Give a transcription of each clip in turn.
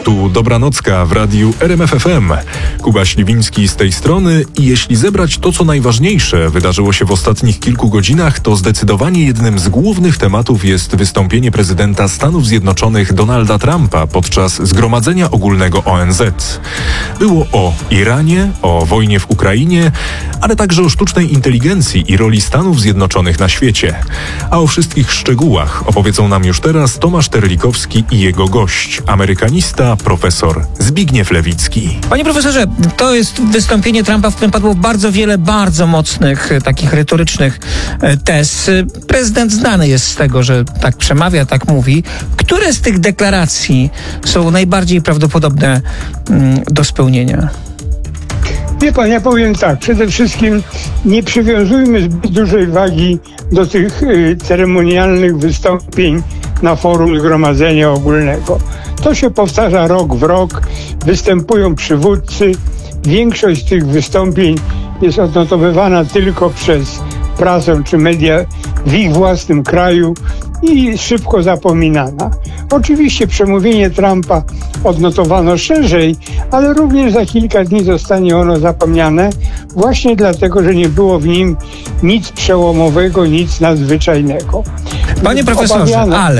Tu Dobranocka w radiu RMF FM. Kuba Śliwiński z tej strony i jeśli zebrać to, co najważniejsze wydarzyło się w ostatnich kilku godzinach, to zdecydowanie jednym z głównych tematów jest wystąpienie prezydenta Stanów Zjednoczonych Donalda Trumpa podczas Zgromadzenia Ogólnego ONZ. Było o Iranie, o wojnie w Ukrainie, ale także o sztucznej inteligencji i roli Stanów Zjednoczonych na świecie. A o wszystkich szczegółach opowiedzą nam już teraz Tomasz Terlikowski i jego gość, amerykanista, profesor Zbigniew Lewicki. Panie profesorze, to jest wystąpienie Trumpa, w którym padło bardzo wiele bardzo mocnych, takich retorycznych tez. Prezydent znany jest z tego, że tak przemawia, tak mówi. Które z tych deklaracji są najbardziej prawdopodobne do spełnienia? Wie pan, ja powiem tak, przede wszystkim nie przywiązujmy zbyt dużej wagi do tych ceremonialnych wystąpień na forum Zgromadzenia Ogólnego. To się powtarza rok w rok, występują przywódcy. Większość z tych wystąpień jest odnotowywana tylko przez prasę czy media w ich własnym kraju i szybko zapominana. Oczywiście przemówienie Trumpa odnotowano szerzej, ale również za kilka dni zostanie ono zapomniane właśnie dlatego, że nie było w nim nic przełomowego, nic nadzwyczajnego. Panie profesorze,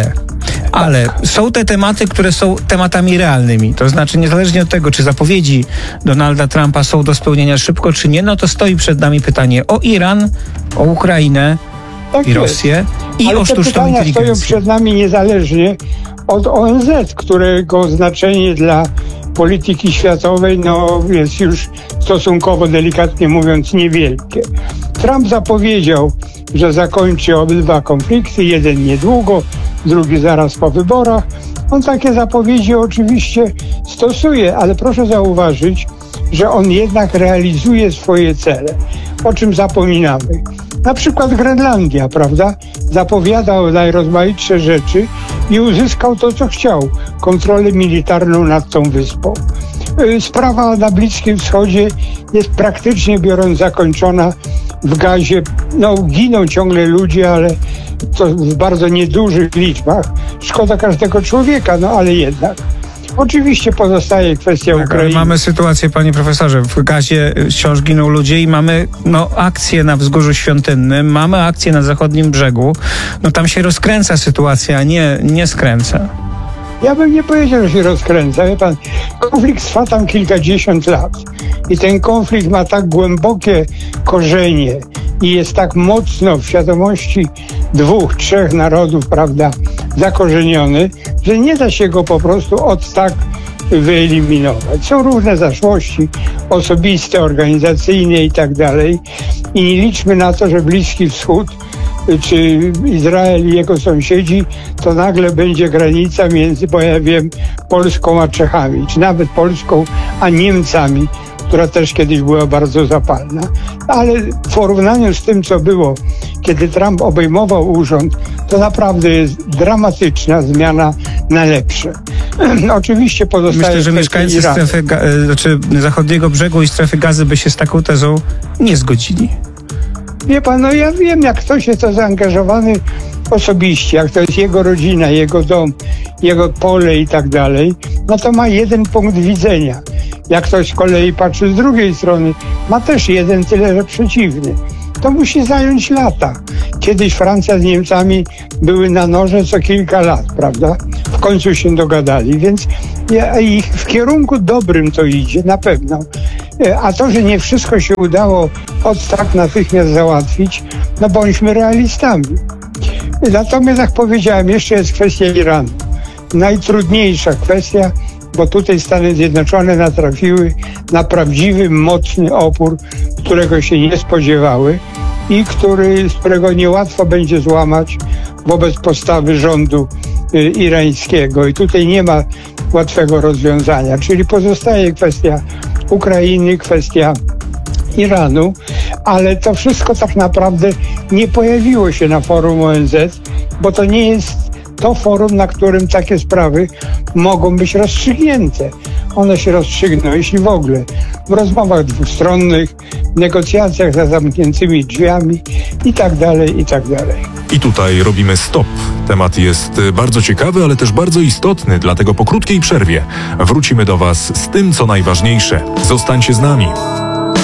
ale są te tematy, które są tematami realnymi. To znaczy, niezależnie od tego, czy zapowiedzi Donalda Trumpa są do spełnienia szybko, czy nie, no to stoi przed nami pytanie o Iran, o Ukrainę i Rosję i o sztuczną inteligencję. Stoją przed nami niezależnie od ONZ, którego znaczenie dla polityki światowej jest już stosunkowo, delikatnie mówiąc, niewielkie. Trump zapowiedział, że zakończy obydwa konflikty, jeden niedługo, drugi zaraz po wyborach. On takie zapowiedzi oczywiście stosuje, ale proszę zauważyć, że on jednak realizuje swoje cele, o czym zapominamy. Na przykład Grenlandia, prawda? Zapowiadał najrozmaitsze rzeczy i uzyskał to, co chciał. Kontrolę militarną nad tą wyspą. Sprawa na Bliskim Wschodzie jest praktycznie biorąc zakończona w gazie. Giną ciągle ludzie, ale to w bardzo niedużych liczbach. Szkoda każdego człowieka, ale jednak. Oczywiście pozostaje kwestia Ukrainy. Mamy sytuację, panie profesorze, w gazie wciąż giną ludzie i mamy akcję na Wzgórzu Świątynnym, mamy akcję na zachodnim brzegu. Tam się rozkręca sytuacja, a nie skręca. Ja bym nie powiedział, że się rozkręca. Wie pan, konflikt trwa tam kilkadziesiąt lat i ten konflikt ma tak głębokie korzenie i jest tak mocno w świadomości 2-3 narodów, prawda, zakorzeniony, że nie da się go po prostu tak wyeliminować. Są różne zaszłości osobiste, organizacyjne i tak dalej i nie liczmy na to, że Bliski Wschód czy Izrael i jego sąsiedzi, to nagle będzie granica między, bo ja wiem, Polską a Czechami, czy nawet Polską a Niemcami, która też kiedyś była bardzo zapalna. Ale w porównaniu z tym, co było, kiedy Trump obejmował urząd, to naprawdę jest dramatyczna zmiana na lepsze. Oczywiście pozostaje... Myślę, że mieszkańcy strefy zachodniego brzegu i strefy Gazy by się z taką tezą nie zgodzili. Wie pan, ja wiem, jak ktoś jest to zaangażowany osobiście, jak to jest jego rodzina, jego dom, jego pole i tak dalej, to ma jeden punkt widzenia. Jak ktoś z kolei patrzy z drugiej strony, ma też jeden, tyle że przeciwny. To musi zająć lata. Kiedyś Francja z Niemcami były na noże co kilka lat, prawda? W końcu się dogadali, więc w kierunku dobrym to idzie, na pewno. A to, że nie wszystko się udało natychmiast załatwić, bądźmy realistami. Natomiast, jak powiedziałem, jeszcze jest kwestia Iranu. Najtrudniejsza kwestia, bo tutaj Stany Zjednoczone natrafiły na prawdziwy, mocny opór, którego się nie spodziewały i z którego niełatwo będzie złamać wobec postawy rządu irańskiego. I tutaj nie ma łatwego rozwiązania. Czyli pozostaje kwestia Ukrainy, kwestia Iranu, ale to wszystko tak naprawdę nie pojawiło się na forum ONZ, bo to nie jest to forum, na którym takie sprawy mogą być rozstrzygnięte. one się rozstrzygną, jeśli w ogóle, w rozmowach dwustronnych, negocjacjach za zamkniętymi drzwiami i tak dalej, i tak dalej. I tutaj robimy stop. Temat jest bardzo ciekawy, ale też bardzo istotny, dlatego po krótkiej przerwie wrócimy do Was z tym, co najważniejsze. Zostańcie z nami.